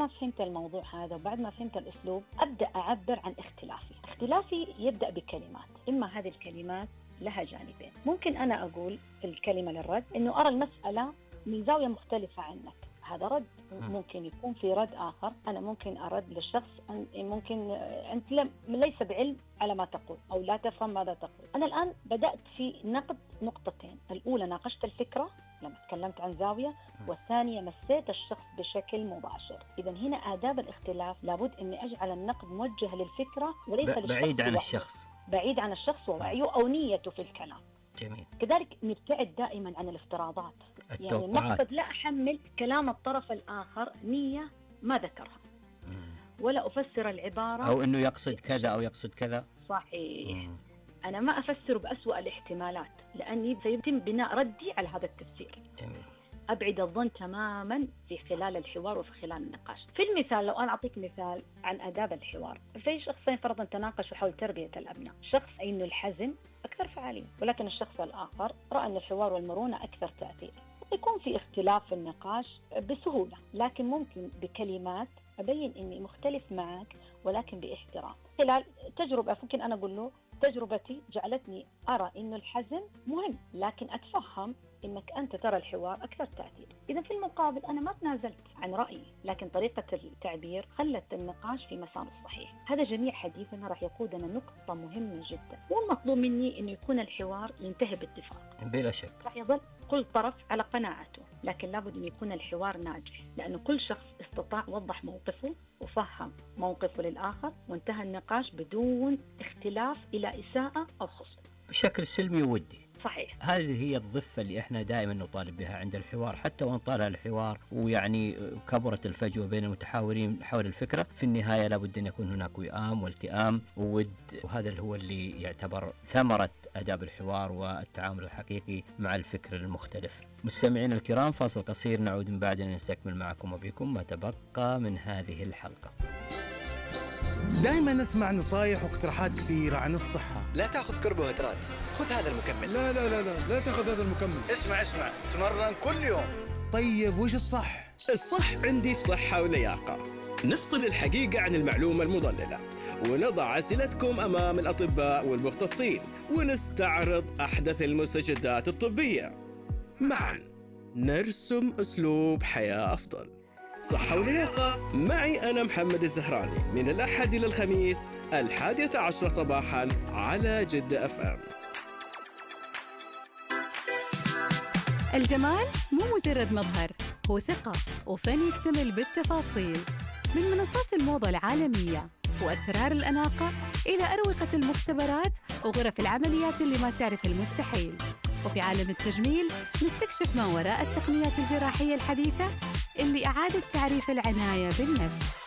ما فهمت الموضوع هذا وبعد ما فهمت الأسلوب أبدأ أعبر عن اختلافي يبدأ بكلمات. إما هذه الكلمات لها جانبين، ممكن أنا أقول في الكلمة للرد إنه أرى المسألة من زاوية مختلفة عنك، هذا رد. ممكن يكون في رد آخر، أنا ممكن أرد للشخص ممكن أنت ليس بعلم على ما تقول أو لا تفهم ماذا تقول. أنا الآن بدأت في نقد نقطتين، الأولى ناقشت الفكرة لما تكلمت عن زاوية، والثانية مسيت الشخص بشكل مباشر. إذا هنا آداب الاختلاف لابد أني أجعل النقد موجه للفكرة وليس بعيد عن الشخص ووعيه أو نيته في الكلام. جميل. كذلك نبتعد دائما عن الافتراضات، يعني المقصد لا أحمل كلام الطرف الآخر نية ما ذكرها ولا أفسر العبارة أو أنه يقصد كذا أو يقصد كذا. صحيح. أنا ما أفسر بأسوأ الاحتمالات لأني سيتم بناء ردي على هذا التفسير. جميل. أبعد الظن تماما في خلال الحوار وفي خلال النقاش. في المثال، لو أنا أعطيك مثال عن آداب الحوار، في شخصين فرضا تناقشوا حول تربية الأبناء، شخص إنه الحزم أكثر فعالية، ولكن الشخص الآخر رأى أن الحوار والمرونة أكثر تأثير. يكون في اختلاف في النقاش بسهولة، لكن ممكن بكلمات أبين إني مختلف معك ولكن باحترام. خلال تجربة ممكن أنا أقول له تجربتي جعلتني أرى إنه الحزم مهم، لكن أتفهم إنك أنت ترى الحوار أكثر تأثير. إذا في المقابل أنا ما تنازلت عن رأيي، لكن طريقة التعبير خلت النقاش في مسار الصحيح. هذا جميع حديثنا راح يقودنا نقطة مهمة جدا، والمطلوب مني إنه يكون الحوار ينتهي باتفاق بلا شك. راح يظل كل طرف على قناعته، لكن لابد أن يكون الحوار ناجح، لأنه كل شخص استطاع وضح موقفه وفهم موقفه للآخر، وانتهى النقاش بدون اختلاف إلى إساءة أو خصم بشكل سلمي وودي. صحيح. هذه هي الضفة اللي احنا دائما نطالب بها عند الحوار، حتى وان طال الحوار ويعني كبرت الفجوة بين المتحاورين حول الفكرة، في النهاية لابد أن يكون هناك وئام والتئام وود، وهذا هو اللي يعتبر ثمرة آداب الحوار والتعامل الحقيقي مع الفكر المختلف. مستمعين الكرام، فاصل قصير، نعود من بعد نستكمل معكم وبكم ما تبقى من هذه الحلقة. دائما نسمع نصايح واقتراحات كثيرة عن الصحة. لا تأخذ كربوهيدرات، خذ هذا المكمل. لا لا لا لا لا تأخذ هذا المكمل. اسمع تمرن كل يوم. طيب وش الصح؟ الصح عندي في صحة ولياقة. نفصل الحقيقة عن المعلومة المضللة، ونضع أسئلتكم أمام الأطباء والمختصين، ونستعرض أحدث المستجدات الطبية. معا نرسم أسلوب حياة أفضل. صحة ولياقة معي أنا محمد الزهراني، من الأحد إلى الخميس 11 صباحا على جدة FM. الجمال مو مجرد مظهر، هو ثقة وفن يكتمل بالتفاصيل. من منصات الموضة العالمية وأسرار الأناقة إلى أروقة المختبرات وغرف العمليات اللي ما تعرف المستحيل. وفي عالم التجميل نستكشف ما وراء التقنيات الجراحية الحديثة اللي أعادت تعريف العناية بالنفس.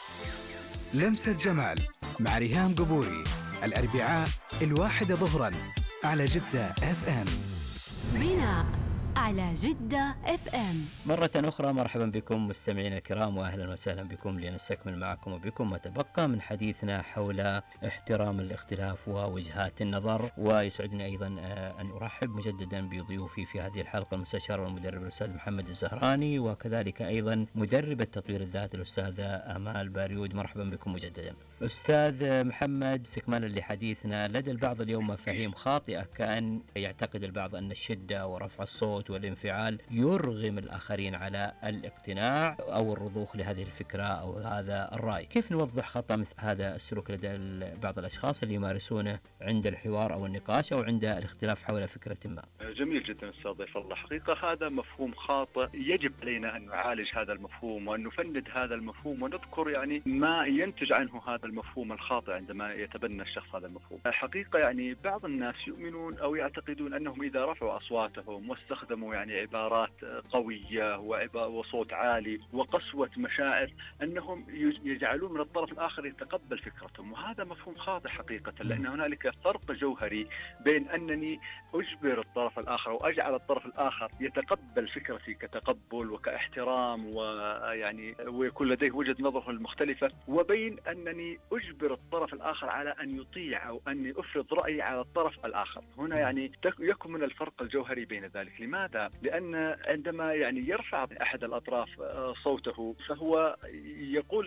لمسة جمال مع ريهام قبوري، الأربعاء 1 ظهراً على جدة FM. بناء على جدة FM. مرة أخرى مرحبا بكم مستمعين الكرام، وأهلا وسهلا بكم لنستكمل معكم وبكم ما تبقى من حديثنا حول احترام الاختلاف ووجهات النظر. ويسعدني أيضا أن أرحب مجددا بضيوفي في هذه الحلقة، المستشار والمدرب الأستاذ محمد الزهراني، وكذلك أيضا مدرب التطوير الذاتي الأستاذة آمال باريود. مرحبا بكم مجددا. أستاذ محمد، استكمالا لحديثنا، لدى البعض اليوم مفاهيم خاطئة، كأن يعتقد البعض أن الشدة ورفع الصوت والانفعال يرغم الآخرين على الاقتناع أو الرضوخ لهذه الفكرة أو هذا الرأي. كيف نوضح خطأ مثل هذا السلوك لدى بعض الأشخاص اللي يمارسونه عند الحوار أو النقاش أو عند الاختلاف حول فكرة ما؟ جميل جدا أستاذ ضيف الله. حقيقة هذا مفهوم خاطئ، يجب علينا أن نعالج هذا المفهوم وأن نفند هذا المفهوم ونذكر يعني ما ينتج عنه هذا المفهوم الخاطئ عندما يتبنى الشخص هذا المفهوم. حقيقة يعني بعض الناس يؤمنون أو يعتقدون أنهم إذا رفعوا أصواتهم واستخدموا يعني عبارات قوية وصوت عالي وقسوة مشاعر أنهم يجعلون من الطرف الآخر يتقبل فكرتهم، وهذا مفهوم خاطئ حقيقة، لأن هنالك فرق جوهري بين أنني أجبر الطرف الآخر وأجعل الطرف الآخر يتقبل فكرتي كتقبل وكاحترام ويعني ويكون لديه وجهة نظره المختلفة، وبين أنني أجبر الطرف الآخر على أن يطيع أو أني أفرض رأيي على الطرف الآخر. هنا يعني يكمن من الفرق الجوهري بين ذلك. لماذا؟ لأن عندما يعني يرفع أحد الأطراف صوته فهو يقول